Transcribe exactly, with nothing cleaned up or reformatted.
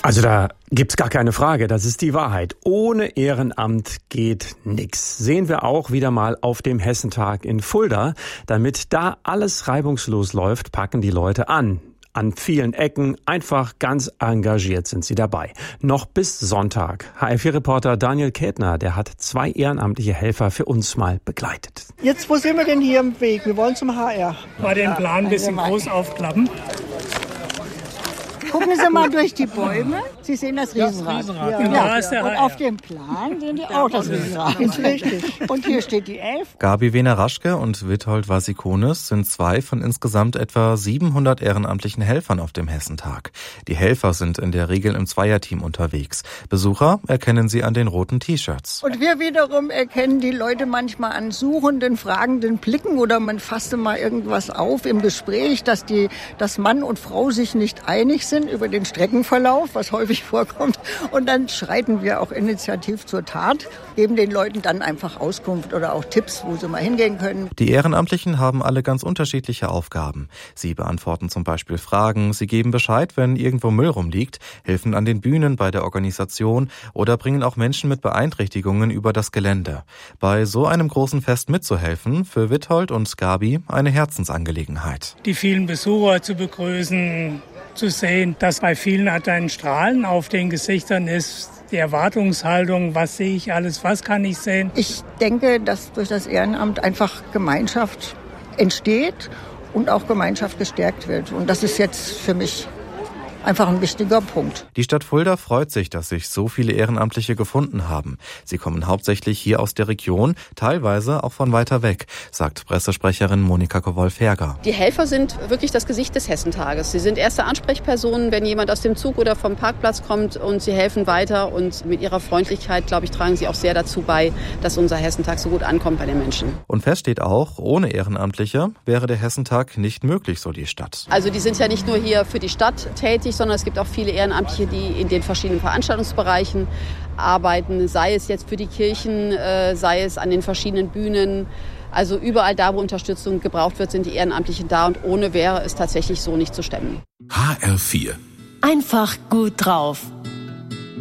Also da gibt's gar keine Frage, das ist die Wahrheit. Ohne Ehrenamt geht nix. Sehen wir auch wieder mal auf dem Hessentag in Fulda. Damit da alles reibungslos läuft, packen die Leute an. An vielen Ecken, einfach ganz engagiert sind sie dabei. Noch bis Sonntag. H R vier Reporter Daniel Kätner, der hat zwei ehrenamtliche Helfer für uns mal begleitet. Jetzt, wo sind wir denn hier im Weg? Wir wollen zum H R. Mal den Plan ein bisschen groß aufklappen. Gucken Sie mal durch die Bäume. Sie sehen das Riesenrad. Das Riesenrad. Ja. Und Ja. da ist der Und H R. auf dem Plan sehen Sie auch das Riesenrad. Das ist richtig. Und hier steht die elf. Gabi Wehner-Raschke und Witold Vasikonis sind zwei von insgesamt etwa siebenhundert ehrenamtlichen Helfern auf dem Hessentag. Die Helfer sind in der Regel im Zweierteam unterwegs. Besucher erkennen sie an den roten T-Shirts. Und wir wiederum erkennen die Leute manchmal an suchenden, fragenden Blicken oder man fasste mal irgendwas auf im Gespräch, dass die, dass Mann und Frau sich nicht einig sind über den Streckenverlauf, was häufig vorkommt. Und dann schreiten wir auch initiativ zur Tat, geben den Leuten dann einfach Auskunft oder auch Tipps, wo sie mal hingehen können. Die Ehrenamtlichen haben alle ganz unterschiedliche Aufgaben. Sie beantworten zum Beispiel Fragen, sie geben Bescheid, wenn irgendwo Müll rumliegt, helfen an den Bühnen bei der Organisation oder bringen auch Menschen mit Beeinträchtigungen über das Gelände. Bei so einem großen Fest mitzuhelfen, für Witold und Gabi eine Herzensangelegenheit. Die vielen Besucher zu begrüßen, zu sehen, dass bei vielen halt ein Strahlen auf den Gesichtern ist, die Erwartungshaltung, was sehe ich alles, was kann ich sehen. Ich denke, dass durch das Ehrenamt einfach Gemeinschaft entsteht und auch Gemeinschaft gestärkt wird. Und das ist jetzt für mich einfach ein wichtiger Punkt. Die Stadt Fulda freut sich, dass sich so viele Ehrenamtliche gefunden haben. Sie kommen hauptsächlich hier aus der Region, teilweise auch von weiter weg, sagt Pressesprecherin Monika Kowol-Ferger. Die Helfer sind wirklich das Gesicht des Hessentages. Sie sind erste Ansprechpersonen, wenn jemand aus dem Zug oder vom Parkplatz kommt, und sie helfen weiter. Und mit ihrer Freundlichkeit, glaube ich, tragen sie auch sehr dazu bei, dass unser Hessentag so gut ankommt bei den Menschen. Und fest steht auch, ohne Ehrenamtliche wäre der Hessentag nicht möglich, so die Stadt. Also die sind ja nicht nur hier für die Stadt tätig, sondern es gibt auch viele Ehrenamtliche, die in den verschiedenen Veranstaltungsbereichen arbeiten, sei es jetzt für die Kirchen, sei es an den verschiedenen Bühnen. Also überall da, wo Unterstützung gebraucht wird, sind die Ehrenamtlichen da, und ohne wäre es tatsächlich so nicht zu stemmen. H R vier. Einfach gut drauf.